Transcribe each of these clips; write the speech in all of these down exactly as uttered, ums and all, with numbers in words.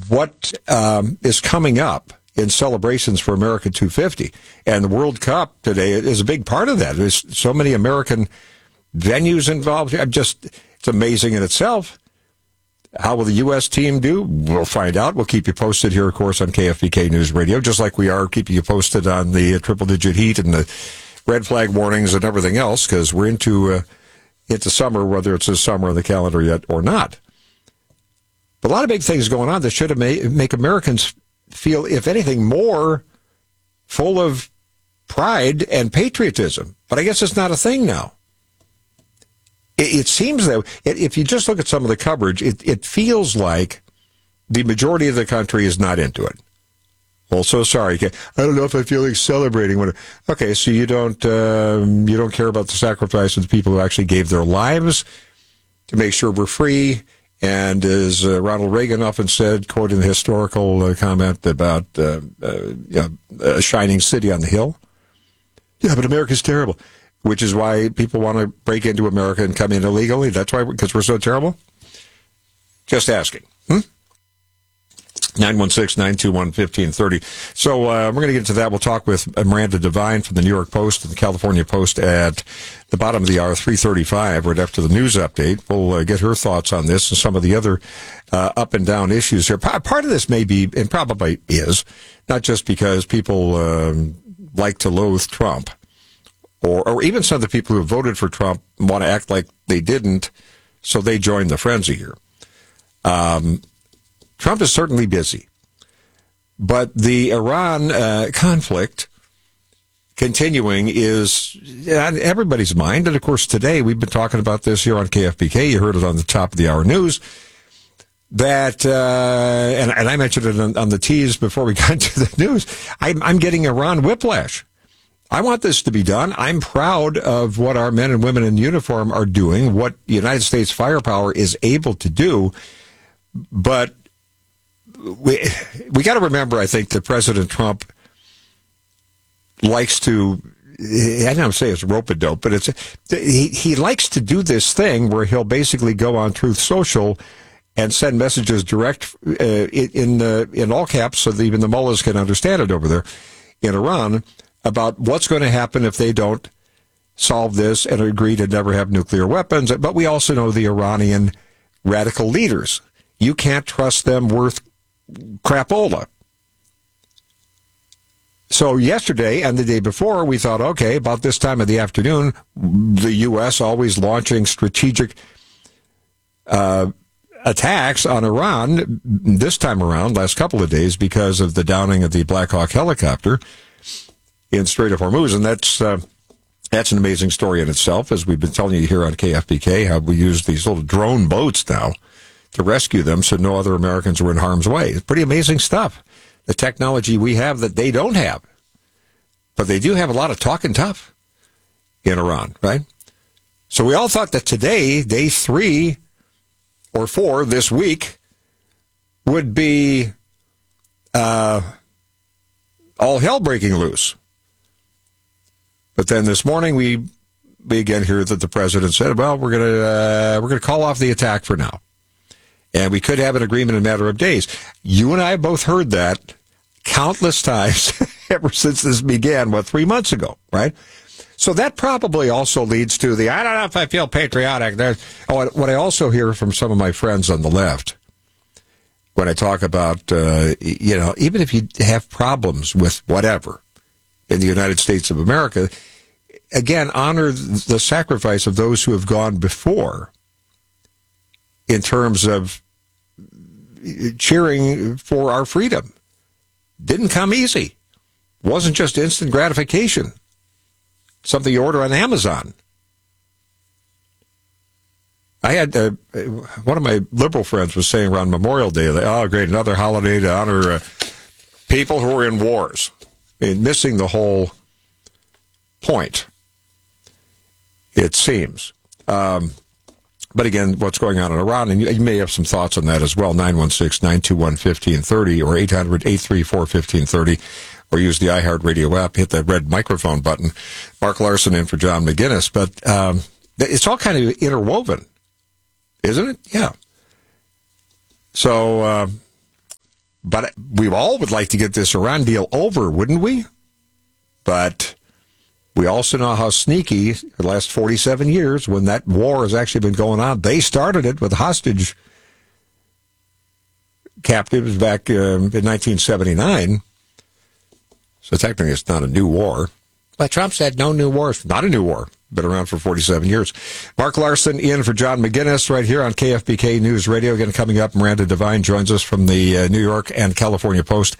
what um, is coming up in celebrations for America two fifty. And the World Cup today is a big part of that. There's so many American venues involved. I'm just, it's amazing in itself. How will the U S team do? We'll find out. We'll keep you posted here, of course, on K F B K News Radio, just like we are keeping you posted on the uh, triple-digit heat and the red flag warnings and everything else, because we're into uh, into summer, whether it's this summer on the calendar yet or not. But a lot of big things going on that should have made, make Americans feel, if anything, more full of pride and patriotism. But I guess it's not a thing now. It, it seems that if you just look at some of the coverage, it, it feels like the majority of the country is not into it. Well, so sorry. I don't know if I feel like celebrating. When, okay, so you don't um, you don't care about the sacrifice of the people who actually gave their lives to make sure we're free. And as uh, Ronald Reagan often said, quoting the historical uh, comment about uh, uh, you know, a shining city on the hill. Yeah, but America's terrible, which is why people want to break into America and come in illegally. That's why, because we're so terrible? Just asking. Hmm? nine one six, nine two one, one five three zero. So uh, we're going to get into that. We'll talk with Miranda Devine from the New York Post and the California Post at the bottom of the hour, three thirty-five, right after the news update. We'll uh, get her thoughts on this and some of the other uh, up and down issues here. P- part of this may be, and probably is, not just because people um, like to loathe Trump, or, or even some of the people who have voted for Trump want to act like they didn't, so they join the frenzy here. Um, Trump is certainly busy, but the Iran uh, conflict continuing is on everybody's mind. And, of course, today we've been talking about this here on K F B K. You heard it on the top of the hour news. That, uh, and, and I mentioned it on, on the tease before we got to the news, I'm, I'm getting Iran whiplash. I want this to be done. I'm proud of what our men and women in uniform are doing, what the United States firepower is able to do. But we we got to remember, I think, that President Trump likes to, I don't say it's rope-a-dope, but it's he, he likes to do this thing where he'll basically go on Truth Social and send messages direct uh, in the, in all caps so that even the mullahs can understand it over there in Iran about what's going to happen if they don't solve this and agree to never have nuclear weapons. But we also know the Iranian radical leaders. You can't trust them worth crapola. So yesterday and the day before, we thought, okay, about this time of the afternoon, the U S always launching strategic uh, attacks on Iran, this time around, last couple of days, because of the downing of the Black Hawk helicopter in Strait of Hormuz. And that's uh, that's an amazing story in itself, as we've been telling you here on K F B K, how we use these little drone boats now to rescue them so no other Americans were in harm's way. It's pretty amazing stuff. The technology we have that they don't have. But they do have a lot of talking tough in Iran, right? So we all thought that today, day three or four this week, would be uh, all hell breaking loose. But then this morning we we again hear that the president said, well, we're going to uh, we're going to call off the attack for now. And we could have an agreement in a matter of days. You and I both heard that countless times ever since this began, what, three months ago, right? So that probably also leads to the, I don't know if I feel patriotic. There's, oh, what I also hear from some of my friends on the left, when I talk about, uh, you know, even if you have problems with whatever in the United States of America, again, honor the sacrifice of those who have gone before in terms of cheering for our freedom. Didn't come easy. Wasn't just instant gratification. Something you order on Amazon. I had, uh, one of my liberal friends was saying around Memorial Day, that, oh, great, another holiday to honor uh, people who are in wars. And missing the whole point, it seems. Um, But again, what's going on in Iran, and you, you may have some thoughts on that as well, nine one six, nine two one, one five three zero or eight hundred, eight three four, one five three zero, or use the iHeartRadio app, hit that red microphone button. Mark Larson in for John McGinnis. But um, it's all kind of interwoven, isn't it? Yeah. So uh, But we all would like to get this Iran deal over, wouldn't we? But we also know how sneaky the last forty-seven years, when that war has actually been going on. They started it with hostage captives back um, in nineteen seventy-nine. So technically it's not a new war. But Trump said no new wars. Not a new war. Been around for forty-seven years. Mark Larson in for John McGinnis right here on K F B K News Radio. Again, coming up, Miranda Devine joins us from the uh, New York and California Post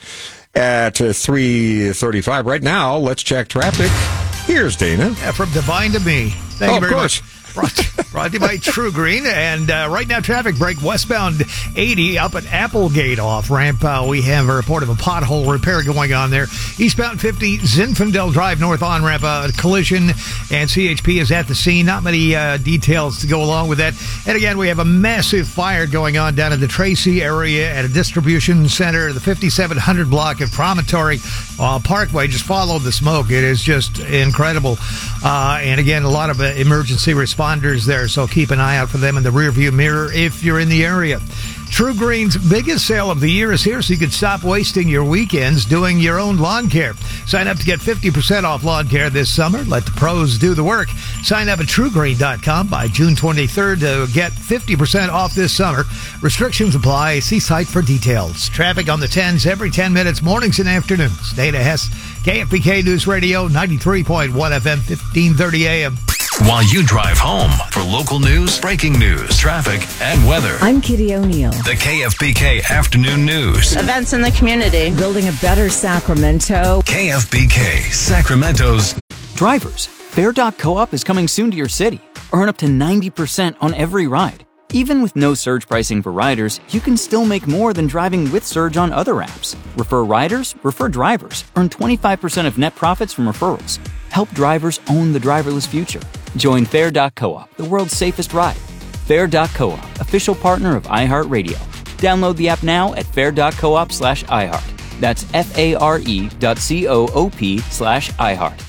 at uh, three thirty-five. Right now, let's check traffic. Here's Dana. Yeah, from Devine to me. Thank oh, you very of course. much. Brought, brought to you by True Green. And uh, right now, traffic break westbound eighty up at Applegate off ramp. Uh, we have a report of a pothole repair going on there. Eastbound fifty, Zinfandel Drive north on ramp, uh, collision, and C H P is at the scene. Not many uh, details to go along with that. And again, we have a massive fire going on down in the Tracy area at a distribution center, the fifty-seven hundred block of Promontory uh, Parkway. Just follow the smoke. It is just incredible. Uh, and again, a lot of uh, emergency responders there, so keep an eye out for them in the rearview mirror if you're in the area. True Green's biggest sale of the year is here, so you can stop wasting your weekends doing your own lawn care. Sign up to get fifty percent off lawn care this summer. Let the pros do the work. Sign up at true green dot com by June twenty-third to get fifty percent off this summer. Restrictions apply. See site for details. Traffic on the tens every ten minutes, mornings and afternoons. Dana Hess, K F B K News Radio, ninety-three point one F M, fifteen thirty A M. While you drive home for local news, breaking news, traffic, and weather. I'm Kitty O'Neill. The K F B K Afternoon News. Events in the community. Building a better Sacramento. K F B K, Sacramento's. Drivers, Fair dot co-op is coming soon to your city. Earn up to ninety percent on every ride. Even with no surge pricing for riders, you can still make more than driving with Surge on other apps. Refer riders, refer drivers. Earn twenty-five percent of net profits from referrals. Help drivers own the driverless future. Join Fair dot co-op, the world's safest ride. Fair dot co-op, official partner of iHeartRadio. Download the app now at fair dot coop slash iHeart. That's F-A-R-E dot C-O-O-P slash iHeart.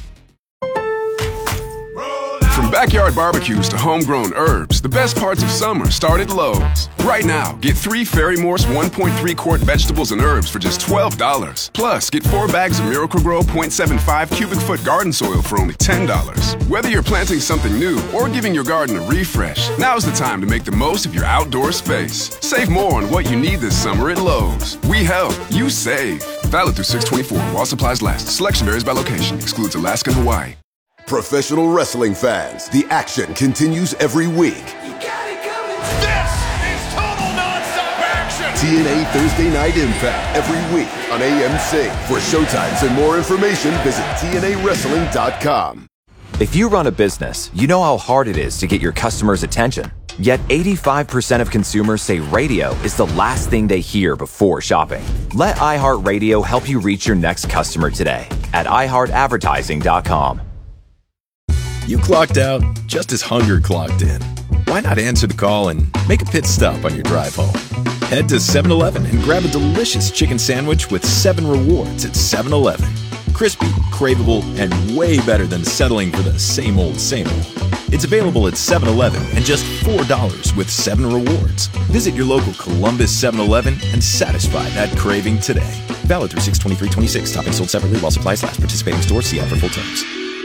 From backyard barbecues to homegrown herbs, the best parts of summer start at Lowe's. Right now, get three Ferry-Morse one point three quart vegetables and herbs for just twelve dollars. Plus, get four bags of Miracle-Gro zero point seven five cubic foot garden soil for only ten dollars. Whether you're planting something new or giving your garden a refresh, now's the time to make the most of your outdoor space. Save more on what you need this summer at Lowe's. We help, you save. Valid through six twenty-four while supplies last. Selection varies by location. Excludes Alaska and Hawaii. Professional wrestling fans, the action continues every week. You got it coming. This is total nonstop action. T N A Thursday Night Impact every week on A M C. For showtimes and more information, visit T N A wrestling dot com. If you run a business, you know how hard it is to get your customers' attention. Yet eighty-five percent of consumers say radio is the last thing they hear before shopping. Let iHeartRadio help you reach your next customer today at i heart advertising dot com. You clocked out just as hunger clocked in. Why not answer the call and make a pit stop on your drive home? Head to seven eleven and grab a delicious chicken sandwich with seven rewards at seven eleven. Crispy, craveable, and way better than settling for the same old, same old. It's available at seven eleven and just four dollars with seven rewards. Visit your local Columbus seven eleven and satisfy that craving today. Valid through six twenty-three twenty-six. Toppings sold separately while supplies last. Participating stores. See app for full terms.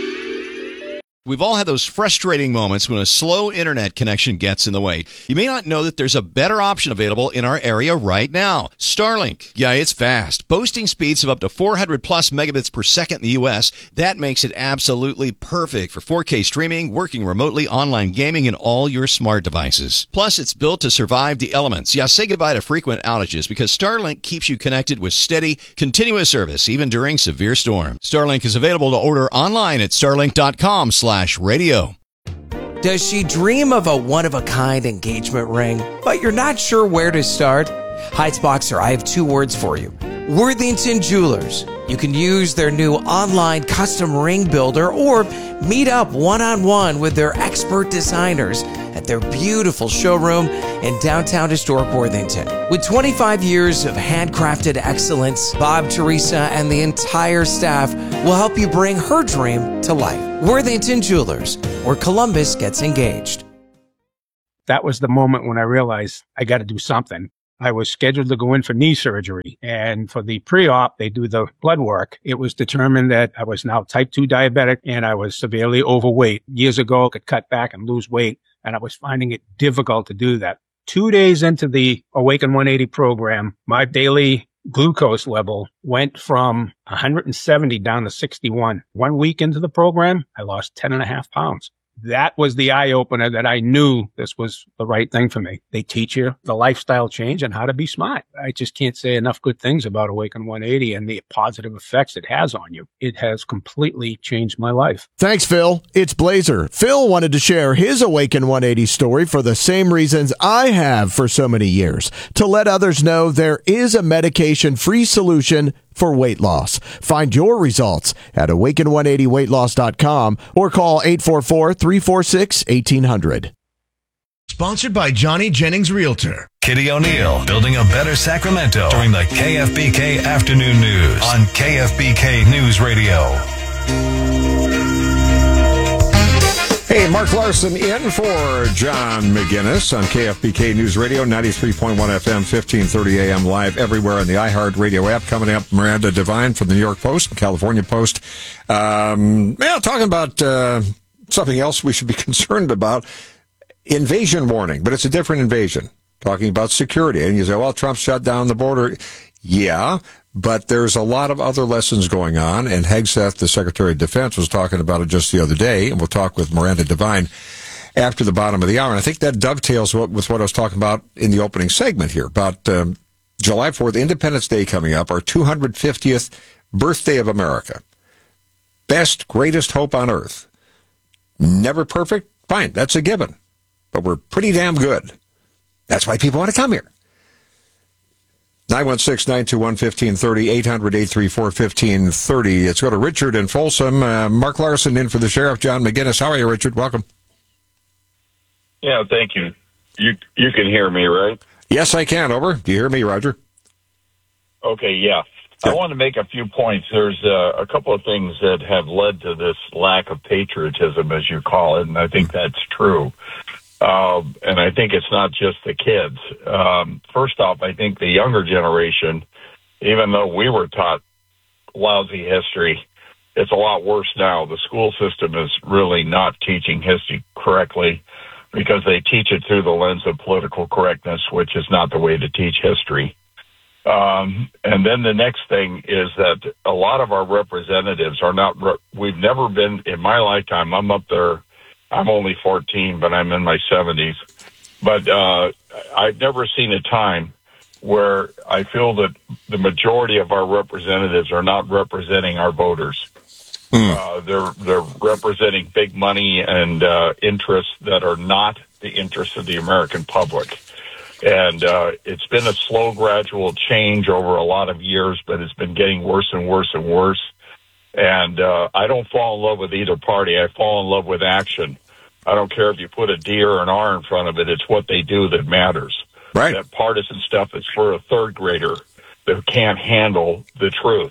We've all had those frustrating moments when a slow internet connection gets in the way. You may not know that there's a better option available in our area right now. Starlink. Yeah, it's fast. Boasting speeds of up to four hundred plus megabits per second in the U S. That makes it absolutely perfect for four K streaming, working remotely, online gaming, and all your smart devices. Plus, it's built to survive the elements. Yeah, say goodbye to frequent outages because Starlink keeps you connected with steady, continuous service, even during severe storms. Starlink is available to order online at starlink dot com slash radio. Does she dream of a one-of-a-kind engagement ring, but you're not sure where to start? Heights Boxer, I have two words for you. Worthington Jewelers. You can use their new online custom ring builder or meet up one-on-one with their expert designers at their beautiful showroom in downtown historic Worthington. With twenty-five years of handcrafted excellence, Bob, Teresa, and the entire staff will help you bring her dream to life. Worthington Jewelers, where Columbus gets engaged. That was the moment when I realized I got to do something. I was scheduled to go in for knee surgery. And for the pre-op, they do the blood work. It was determined that I was now type two diabetic and I was severely overweight. Years ago, I could cut back and lose weight, and I was finding it difficult to do that. Two days into the Awaken one eighty program, my daily glucose level went from one hundred seventy down to sixty-one. One week into the program, I lost ten and a half pounds. That was the eye opener that I knew this was the right thing for me. They teach you the lifestyle change and how to be smart. I just can't say enough good things about Awaken one eighty and the positive effects it has on you. It has completely changed my life. Thanks, Phil. It's Blazer. Phil wanted to share his Awaken one eighty story for the same reasons I have for so many years, to let others know there is a medication-free solution for weight loss. Find your results at awaken one eighty weight loss dot com or call eight four four, three four six, one eight hundred. Sponsored by Johnny Jennings Realtor. Kitty O'Neill, building a better Sacramento during the K F B K Afternoon News on K F B K News Radio. Hey, Mark Larson in for John McGinnis on K F B K News Radio, ninety-three point one F M, fifteen thirty A M, live everywhere on the iHeartRadio app. Coming up, Miranda Devine from the New York Post and California Post. Um, yeah, talking about uh, something else we should be concerned about. Invasion warning, but it's a different invasion. Talking about security. And you say, well, Trump shut down the border. Yeah, but there's a lot of other lessons going on, and Hegseth, the Secretary of Defense, was talking about it just the other day, and we'll talk with Miranda Devine after the bottom of the hour. And I think that dovetails with what I was talking about in the opening segment here, about um, July fourth, Independence Day coming up, our two hundred fiftieth birthday of America. Best, greatest hope on earth. Never perfect? Fine, that's a given. But we're pretty damn good. That's why people want to come here. nine one six, nine two one, one five three zero, eight hundred, eight three four, one five three zero. Let's go to Richard in Folsom. Uh, Mark Larson in for the Sheriff, John McGinnis. How are you, Richard? Welcome. Yeah, thank you. You you can hear me, right? Yes, I can. Over. Do you hear me, Roger? Okay, yeah. I want to make a few points. There's uh, a couple of things that have led to this lack of patriotism, as you call it, and I think that's true. Um, and I think it's not just the kids. Um, first off, I think the younger generation, even though we were taught lousy history, it's a lot worse now. The school system is really not teaching history correctly because they teach it through the lens of political correctness, which is not the way to teach history. Um, and then the next thing is that a lot of our representatives are not, re- we've never been, in my lifetime, I'm up there, I'm only fourteen, but I'm in my seventies. But uh, I've never seen a time where I feel that the majority of our representatives are not representing our voters. Mm. Uh, they're they're representing big money and uh, interests that are not the interests of the American public. And uh, it's been a slow, gradual change over a lot of years, but it's been getting worse and worse and worse. And uh, I don't fall in love with either party. I fall in love with action. I don't care if you put a D or an R in front of it. It's what they do that matters. Right. That partisan stuff is for a third grader that can't handle the truth.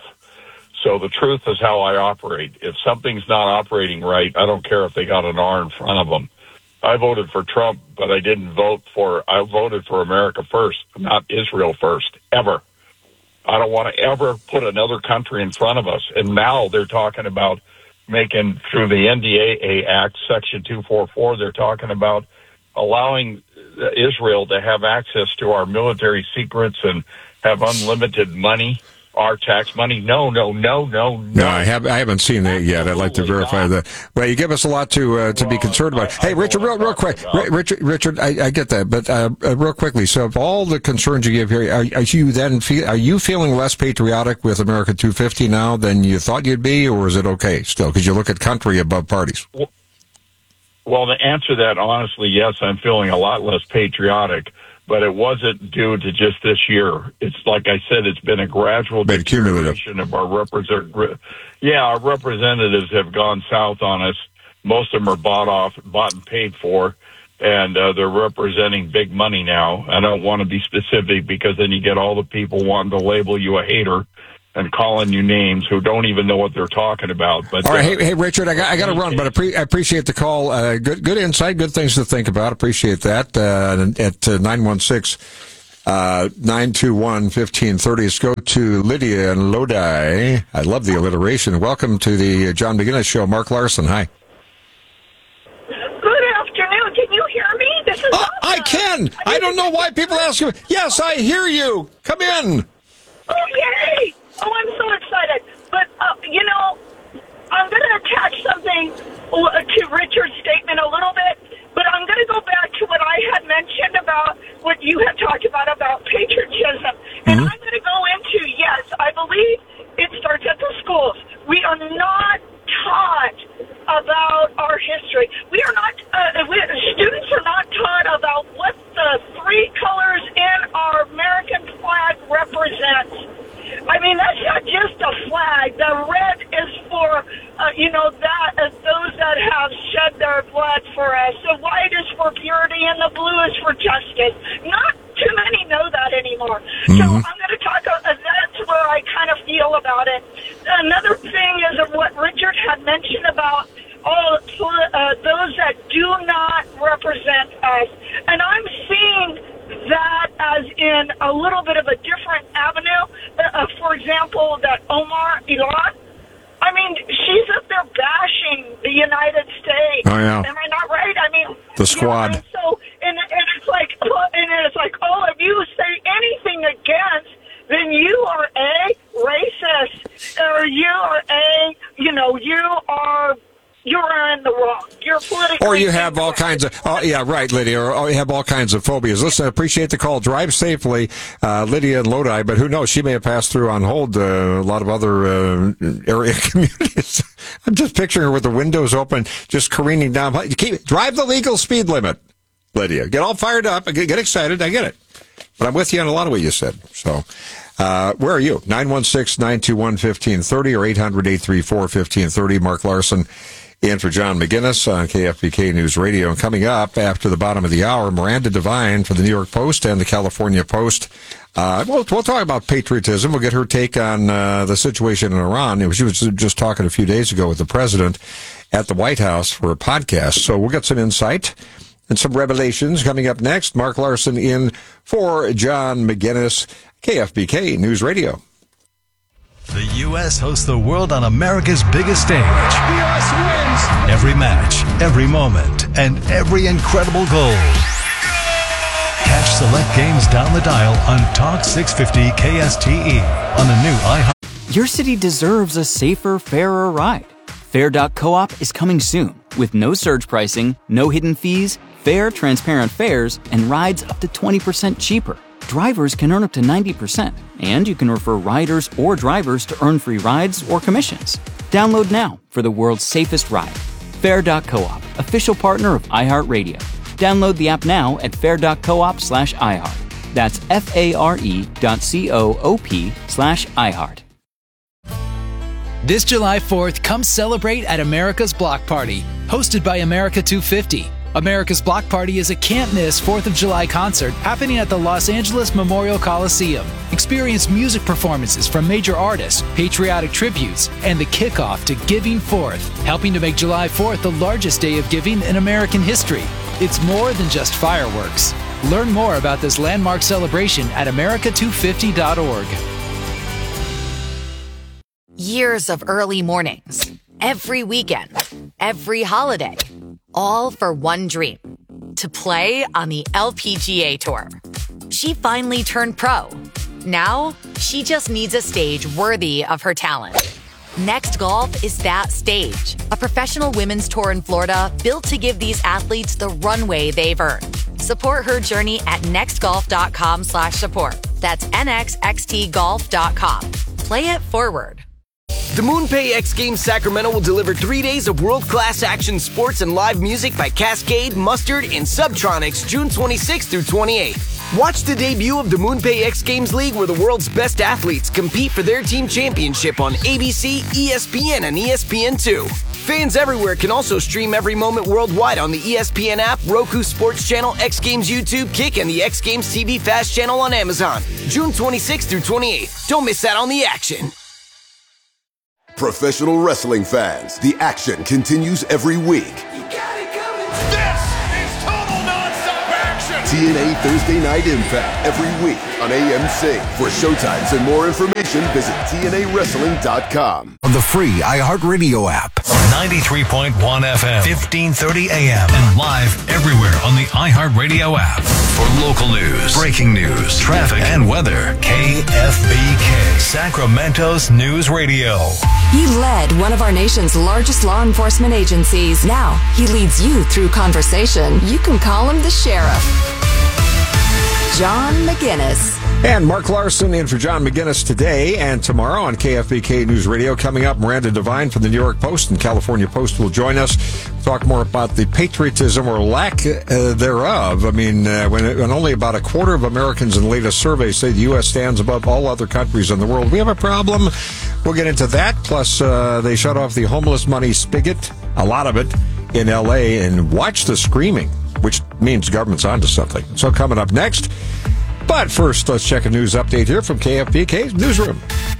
So the truth is how I operate. If something's not operating right, I don't care if they got an R in front of them. I voted for Trump, but I didn't vote for, I voted for America first, not Israel first, ever. I don't want to ever put another country in front of us. And now they're talking about making, through the N D A A Act, Section two forty-four, they're talking about allowing Israel to have access to our military secrets and have unlimited money, our tax money. No, no, no, no, no. No, I, have, I haven't seen that yet. I'd like to verify that. Well, you give us a lot to uh, to well, be concerned about. I, hey, I Richard, real, real quick. R- Richard, Richard, I, I get that, but uh, uh, real quickly. So, of all the concerns you give here, are, are you then feel, are you feeling less patriotic with America two fifty now than you thought you'd be, or is it okay still? Because you look at country above parties. Well, well, to answer that honestly, yes, I'm feeling a lot less patriotic. But it wasn't due to just this year. It's like I said, it's been a gradual deterioration of our represent. Yeah, our representatives have gone south on us. Most of them are bought off, bought and paid for, and uh, they're representing big money now. I don't want to be specific because then you get all the people wanting to label you a hater and calling you names who don't even know what they're talking about. But all right, uh, hey, hey, Richard, I got, I got to run, but I, pre- I appreciate the call. Uh, good, good insight, good things to think about. Appreciate that. Uh, at uh, nine one six, Uh, nine two one, one five three zero. Let's go to Lydia and Lodi. I love the alliteration. Welcome to the John McGinnis Show. Mark Larson, hi. Good afternoon. Can you hear me? This is uh, I can. I don't know why people ask you. Yes, I hear you. Come in. Oh, yay. Oh, I'm so excited. But, uh, you know, I'm going to attach something to Richard's statement a little bit, but I'm going to go back to what I had mentioned about what you had talked about, about patriotism. And mm-hmm. I'm going to go into, yes, I believe it starts at the schools. We are not taught about our history. We are not, uh, we, students are not taught about what the three colors in our American flag represents. I mean, that's not just a flag. The red is for, uh, you know, that as those that have shed their blood for us. The white is for purity, and the blue is for justice. Not too many know that anymore. Mm-hmm. So I'm going to talk. Uh, that's where I kind of feel about it. Another thing is what Richard had mentioned about all uh, those that do not represent us, and I'm seeing that as in a little bit of a different avenue. Uh, for example, that Omar Elon, I mean, she's up there bashing the United States. Oh, yeah. Am I not right? I mean, the squad. You know, and so, and, and it's like, and it's like, oh, if you say anything against, then you are a racist, or you are a, you know, you are. You're in the wrong. You're politically. Or you have all kinds of. Oh, yeah, right, Lydia. Or, or you have all kinds of phobias. Listen, I appreciate the call. Drive safely, uh, Lydia and Lodi. But who knows? She may have passed through on hold uh, a lot of other uh, area communities. I'm just picturing her with the windows open, just careening down. Keep drive the legal speed limit, Lydia. Get all fired up. Get, get excited. I get it. But I'm with you on a lot of what you said. So. Uh, where are you? nine one six, nine two one, one five three zero or eight hundred, eight three four, one five three zero. Mark Larson in for John McGinnis on K F B K News Radio. And coming up after the bottom of the hour, Miranda Devine for the New York Post and the California Post. Uh, we'll, we'll talk about patriotism. We'll get her take on uh, the situation in Iran. She was just talking a few days ago with the president at the White House for a podcast. So we'll get some insight and some revelations coming up next. Mark Larson in for John McGinnis, K F B K News Radio. The U S hosts the world on America's biggest stage. The U S wins! Every match, every moment, and every incredible goal. Catch select games down the dial on Talk six fifty K S T E on the new iHeart. Your city deserves a safer, fairer ride. Fair dot coop is coming soon with no surge pricing, no hidden fees, fair, transparent fares, and rides up to twenty percent cheaper. Drivers can earn up to ninety percent, and you can refer riders or drivers to earn free rides or commissions. Download now for the world's safest ride. Fair dot coop, official partner of iHeartRadio. Download the app now at fair dot coop slash iHeart. That's F-A-R-E dot C-O-O-P slash iHeart. This July fourth, come celebrate at America's Block Party, hosted by America two fifty. America's Block Party is a can't-miss fourth of July concert happening at the Los Angeles Memorial Coliseum. Experience music performances from major artists, patriotic tributes, and the kickoff to Giving Fourth, helping to make July fourth the largest day of giving in American history. It's more than just fireworks. Learn more about this landmark celebration at America two fifty dot org. Years of early mornings, every weekend, every holiday, all for one dream, to play on the L P G A Tour. She finally turned pro. Now, she just needs a stage worthy of her talent. Next Golf is that stage, a professional women's tour in Florida built to give these athletes the runway they've earned. Support her journey at nextgolf.com slash support. That's N X X T golf dot com. Play it forward. The MoonPay X Games Sacramento will deliver three days of world-class action sports and live music by Cascade, Mustard, and Subtronics June twenty-sixth through twenty-eighth. Watch the debut of the MoonPay X Games League, where the world's best athletes compete for their team championship on A B C, E S P N, and E S P N two. Fans everywhere can also stream every moment worldwide on the E S P N app, Roku Sports Channel, X Games YouTube, Kick, and the X Games T V Fast Channel on Amazon. June twenty-sixth through twenty-eighth. Don't miss out on the action. Professional wrestling fans, the action continues every week. You got it coming. This is total nonstop action. T N A Thursday Night Impact every week on A M C. For showtimes and more information, visit T N A wrestling dot com. On the free iHeartRadio app. ninety-three point one F M, fifteen thirty A M, and live everywhere on the iHeartRadio app. For local news, breaking news, traffic, and weather, K F B K, Sacramento's News Radio. He led one of our nation's largest law enforcement agencies. Now he leads you through conversation. You can call him the sheriff. John McGinnis. And Mark Larson in for John McGinnis today and tomorrow on K F B K News Radio. Coming up, Miranda Devine from the New York Post and California Post will join us. Talk more about the patriotism or lack uh, thereof. I mean, uh, when, when only about a quarter of Americans in the latest surveys say the U S stands above all other countries in the world, we have a problem. We'll get into that. Plus, uh, they shut off the homeless money spigot, a lot of it, in L A, and watch the screaming, which means government's onto something. So coming up next. But first, let's check a news update here from K F B K's Newsroom.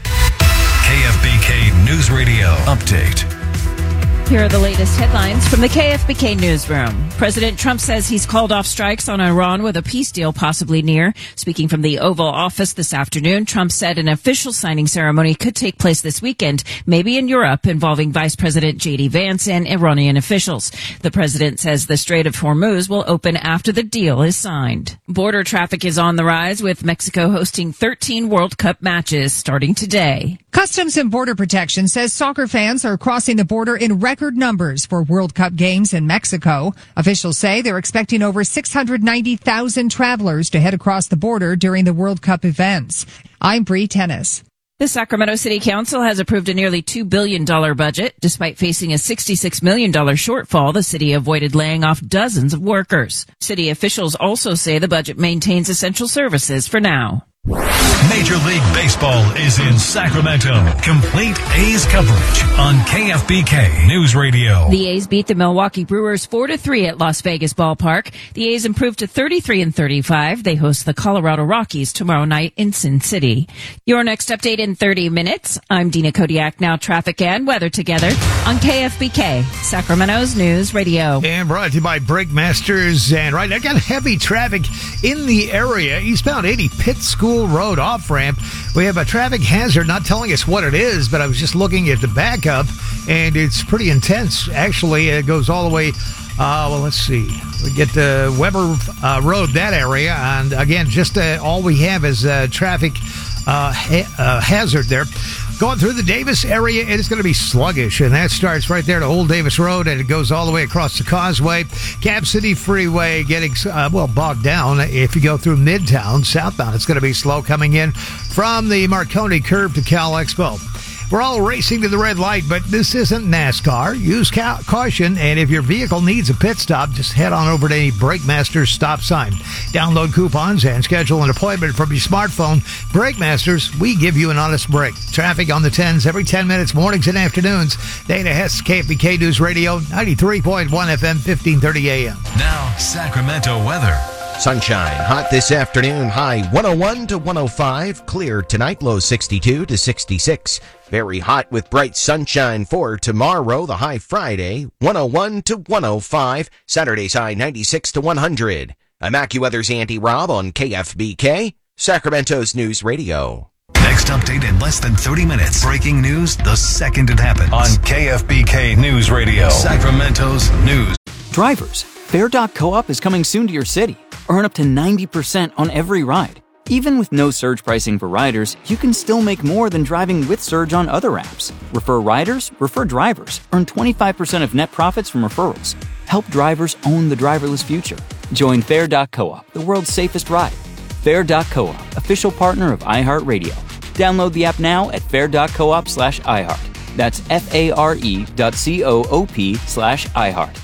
K F B K News Radio Update. Here are the latest headlines from the K F B K Newsroom. President Trump says he's called off strikes on Iran with a peace deal possibly near. Speaking from the Oval Office this afternoon, Trump said an official signing ceremony could take place this weekend, maybe in Europe, involving Vice President J D Vance and Iranian officials. The president says the Strait of Hormuz will open after the deal is signed. Border traffic is on the rise, with Mexico hosting thirteen World Cup matches starting today. Customs and Border Protection says soccer fans are crossing the border in record numbers for World Cup games in Mexico. Officials say they're expecting over six hundred ninety thousand travelers to head across the border during the World Cup events. I'm Bree Tennis. The Sacramento City Council has approved a nearly two billion dollars budget. Despite facing a sixty-six million dollars shortfall, the city avoided laying off dozens of workers. City officials also say the budget maintains essential services for now. Major League Baseball is in Sacramento. Complete A's coverage on K F B K News Radio. The A's beat the Milwaukee Brewers four to three at Las Vegas Ballpark. The A's improved to thirty-three and thirty-five. They host the Colorado Rockies tomorrow night in Sin City. Your next update in thirty minutes. I'm Dina Kodiak. Now traffic and weather together on K F B K, Sacramento's News Radio. And brought to you by Brake Masters. And right now, got heavy traffic in the area. Eastbound eighty Pitt School Road off-ramp. We have a traffic hazard, not telling us what it is, but I was just looking at the backup, and it's pretty intense. Actually, it goes all the way, uh, well, let's see. We get to Weber uh, Road, that area, and again, just uh, all we have is uh, traffic uh, ha- uh, hazard there. Going through the Davis area, it is going to be sluggish, and that starts right there to Old Davis Road, and it goes all the way across the Causeway. Cap City Freeway getting, uh, well, bogged down. If you go through Midtown, southbound, it's going to be slow coming in from the Marconi curve to Cal Expo. We're all racing to the red light, but this isn't NASCAR. Use ca- caution, and if your vehicle needs a pit stop, just head on over to any Brake Masters stop sign. Download coupons and schedule an appointment from your smartphone. Brake Masters, we give you an honest break. Traffic on the tens every ten minutes, mornings and afternoons. Dana Hess, K F B K News Radio, ninety-three point one F M, fifteen thirty A M. Now, Sacramento weather. Sunshine, hot this afternoon, high one oh one to one oh five. Clear tonight, low sixty-two to sixty-six. Very hot with bright sunshine for tomorrow, the high Friday, one oh one to one oh five. Saturday's high ninety-six to one hundred. I'm AccuWeather's Andy Robb on K F B K, Sacramento's News Radio. Next update in less than thirty minutes. Breaking news the second it happens on K F B K News Radio, Sacramento's News. Drivers, Fare dot co-op is coming soon to your city. Earn up to ninety percent on every ride. Even with no surge pricing for riders, you can still make more than driving with Surge on other apps. Refer riders, refer drivers. Earn twenty-five percent of net profits from referrals. Help drivers own the driverless future. Join Fare dot co-op, the world's safest ride. Fare dot co-op, official partner of iHeartRadio. Download the app now at fare dot coop slash iHeart. That's F-A-R-E dot C-O-O-P slash iHeart.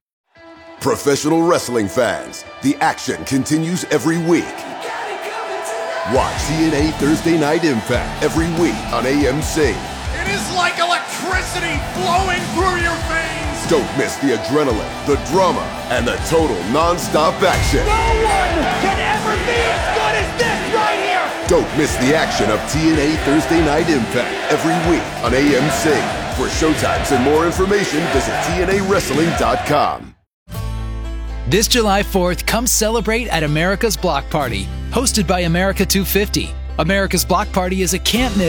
Professional wrestling fans, the action continues every week. Watch T N A Thursday Night Impact every week on A M C. It is like electricity flowing through your veins. Don't miss the adrenaline, the drama, and the total non-stop action. No one can ever be as good as this right here. Don't miss the action of T N A Thursday Night Impact every week on A M C. For showtimes and more information, visit T N A wrestling dot com. This July fourth, come celebrate at America's Block Party, hosted by America two fifty. America's Block Party is a can't miss